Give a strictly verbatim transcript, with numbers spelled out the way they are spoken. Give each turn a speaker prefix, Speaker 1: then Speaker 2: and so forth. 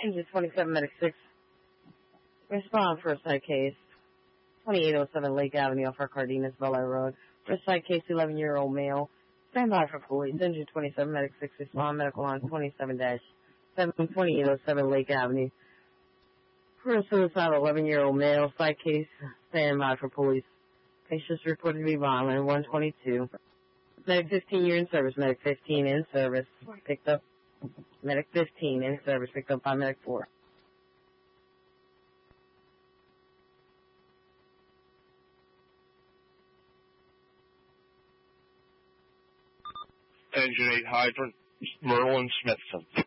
Speaker 1: Engine twenty-seven, Medic six. Respond for a side case. twenty-eight oh seven Lake Avenue off our Cardenas, Bel Air Road. For a side case, eleven-year-old male. Stand by for police. Engine twenty-seven, Medic six. Respond medical line twenty-seven dash seven, twenty-eight oh seven Lake Avenue. For a suicide, eleven-year-old male. Side case, stand by for police. Patient's reported to be violent, one twenty-two. Medic fifteen, you're in service. Medic fifteen in service. Picked up. Medic fifteen in service. Picked up by Medic four.
Speaker 2: Engine eight Hydrant, Merlin Smithson.